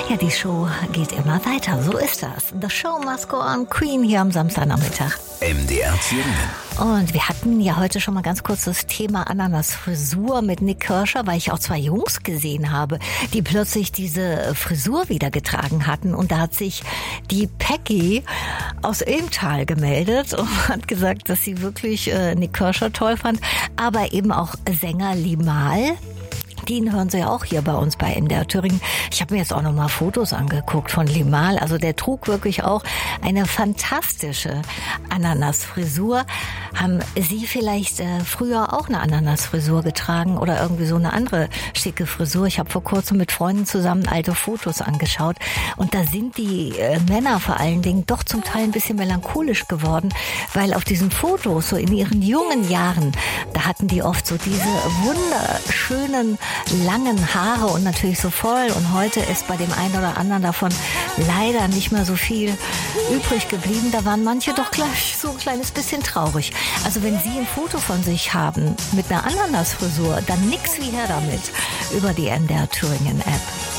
Ja, die Show geht immer weiter, so ist das. The Show Must Go On, Queen hier am Samstagnachmittag. MDR Thüringen. Und wir hatten ja heute schon mal ganz kurz das Thema Ananas-Frisur mit Nik Kerscher, weil ich auch zwei Jungs gesehen habe, die plötzlich diese Frisur wieder getragen hatten. Und da hat sich die Peggy aus Ilmtal gemeldet und hat gesagt, dass sie wirklich Nik Kerscher toll fand, aber eben auch Sänger Limahl. Den hören Sie ja auch hier bei uns bei MDR Thüringen. Ich habe mir jetzt auch noch mal Fotos angeguckt von Limahl. Also der trug wirklich auch eine fantastische Ananasfrisur. Haben Sie vielleicht früher auch eine Ananasfrisur getragen oder irgendwie so eine andere schicke Frisur? Ich habe vor kurzem mit Freunden zusammen alte Fotos angeschaut. Und da sind die Männer vor allen Dingen doch zum Teil ein bisschen melancholisch geworden, weil auf diesen Fotos, so in ihren jungen Jahren, da hatten die oft so diese wunderschönen langen Haare und natürlich so voll, und heute ist bei dem einen oder anderen davon leider nicht mehr so viel übrig geblieben. Da waren manche doch gleich so ein kleines bisschen traurig. Also wenn Sie ein Foto von sich haben mit einer Ananasfrisur, dann nix wie her damit über die MDR Thüringen App.